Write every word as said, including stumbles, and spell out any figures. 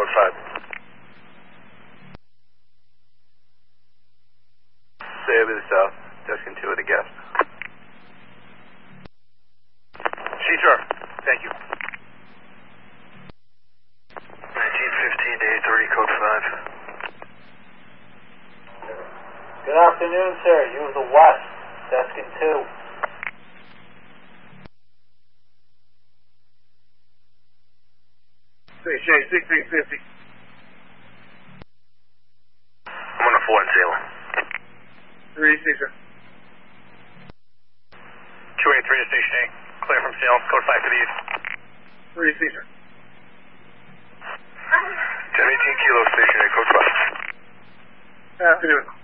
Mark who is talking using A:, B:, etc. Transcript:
A: code five. Stay over the south, Tuscan two with a guest.
B: See, sir. Thank you.
A: nineteen fifteen to eight thirty, code five.
C: Good afternoon, sir. You have the west, Tuscan two.
B: Say, Shay, sixteen fifty.
A: I'm on a four in Salem.
B: three six, sir.
A: two eighty-three to station eight. Clear from Salem, code five to the east.
B: three six, sir.
A: ten eighteen kilo, station eight, code five.
B: Afternoon.